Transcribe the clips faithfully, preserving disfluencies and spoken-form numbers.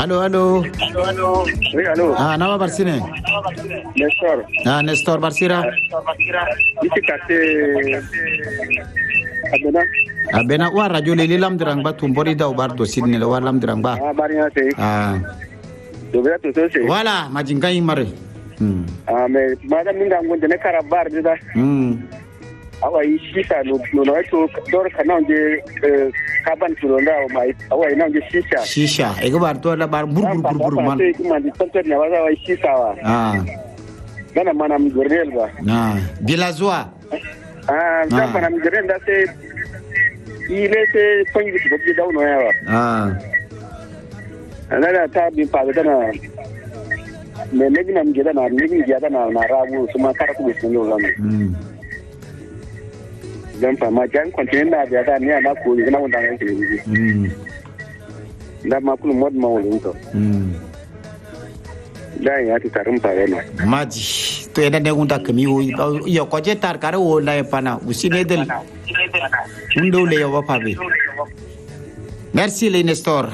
Allô, allô. Allô, allô. Oui, allô. Ah, nawa barsine. Nestor. Ah, Nestor Barsira. Ici kate. Abena. Abena wa radio le lam dirang ba tumbori da ubar do sidne la walam dirang ba. Ah, bari ate. Ah. Dobera to so se. Voilà, majingai mare. Hmm. Ah, mais madame ninga ngonde ne karabar dida. Hmm. Awa yi shisha no no no to dor kana nje kaban to nda mai awa ina nje shisha. Shisha, e bar to la bar bur bur bur bur man. Sai kuma di tantar na waza wai shisha wa. Ah. Dana mana mi gorel ba. Ah, villageois. Ah, da mana mi gorel da sai ile sai fangi su babbi dauno yawa. Ah. Ana ta bin fa dana me negi na mjeda na negi jada na na rabu suma kara ku bisin lo lamu. Hmm. Dan fa ma jan continue na da da ni ana ko ni na wanda ngai ni. Hmm. Da ma kulu mod ma wolo to. Hmm. Da ya ti tarum pa yana. Maji to eda ne gunda kami o yo ko je tar kare o la pana usine del. Undo le yo pa be. Merci les Nestor.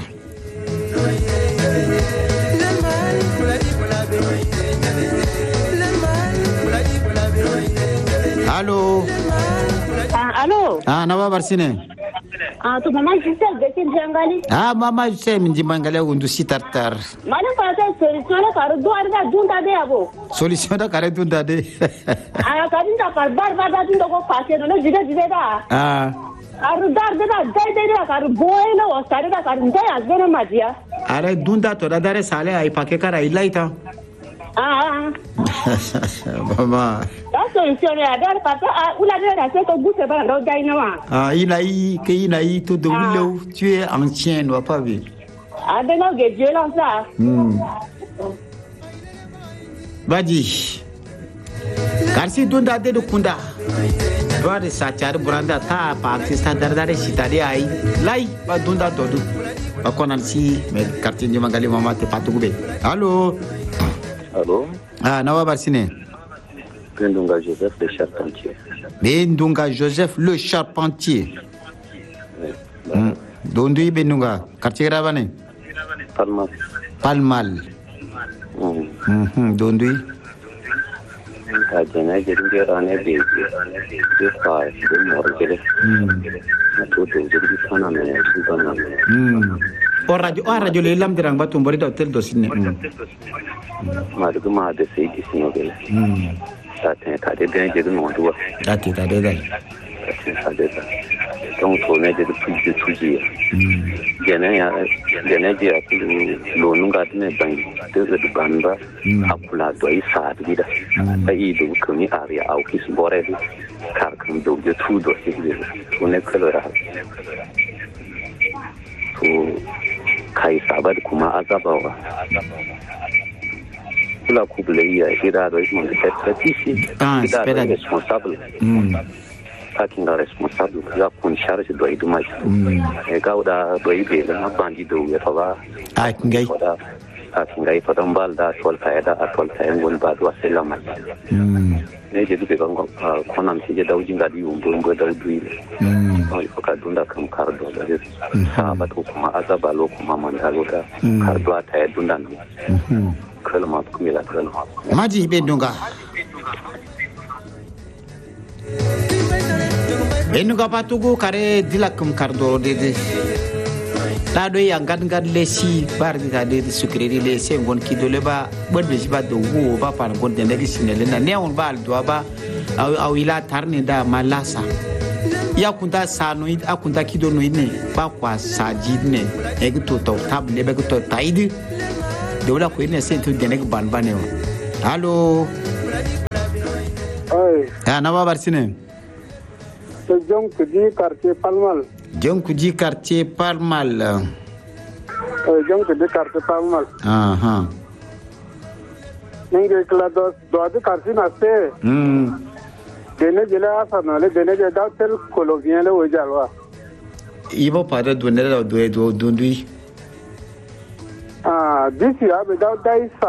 Allô. Ah, allô. Ah, nawa barsine. Ah, tu mama Giselle de Jangali. Ah, mama Giselle min jimangale undu sitartar. Mana pata solution la karu do arda junta de abo. Solution da kare tunda de. Ah, kadin da par bar bar da tunda ko passe no jide jide da. Ah. Karu dar de da dai dai da karu boy no o sare da karu dai azbena majia. Are dunda to da dare sale ai pake kara ilaita. Ah. Mama. La solution ya dar pata ula de da se ko guse ba do dai na wa. Ah, inaï, que inaï, tout de willow, tu es ancien, ne va pas vivre. Ah, de no ge je lan sa. Hmm. Badi. Karsi dunda de kunda. Doa de sachar branda ta pa sista dardare sitade ai. Lai ba dunda todo. Ba konan si me karti ni mangali mama te patugube. Allô. Allô. Ah, nawa barsine. Bendunga Joseph le Charpentier. Bendunga Joseph le Charpentier. Hmm. Dondui Bendunga. Quartier Ravane. Palmal. Palmal. Hmm. Hmm. Dondui. Ta jana jadi dia rane be. Dia fa de morgele. Hmm. To to jadi sana me sana. Hmm. O radio o radio le lam dirang batum bari do hotel do sinne. Ma de ma de sei di sino be. Hmm. Ta te ta de ben jadi no do. Dati ta de dai. Ta de ta. Donc to ne de plus de tout dire. Hmm. Jana ya jana dia lo nunga ne ban de de banda akula do isa dida. Ai do kuni area au kis bore kar kan do de tout do sigde. Une colora. To kai sabar kuma azabawa. Kula kubulaiya ida da ismu da tatishi ida da responsable. Mm. Taking the responsible ya kun charge do idu mai. E ga da do ibe na bandi do ya fa. Ai ngai. A kingai fa dan bal da sol faida a sol fayin gon ba do sallama. Mm. Ne je duke bango konan ti je da ujin ga di umbo umbo da duile. Mm. Ai fa ka dunda kam kardo da sa ba to kuma azaba lo kuma man da lo da kardo ta dunda no. Mhm. Kalma kuma la kalma. Maji Bendunga. Bendunga patugu kare dilakum kardo de de. Tado yang gan gan lesi bar di tade di sukriri lesi ngon kido leba bodbe jiba do wo ba pan ngon de negi sinele na neon ba do ba au au ila tarne da malasa ya kunta sano id akunta kido no ine ba kwa saji ne egi to to tab lebe to taidi de wala ko ine sentu de negi ban baneo. Allô. Oi. Ya na ba barsine. Jom kuji quartier Palmal. Jom kuji quartier Palmal. Eh jom kuji quartier Palmal. Aha. Ninge kala do do adi quartier naste. Hmm. Dene jela asana le dene je da tel colovien le ojalwa. Ibo pada do ne do do do do. Ah, this ya be da dai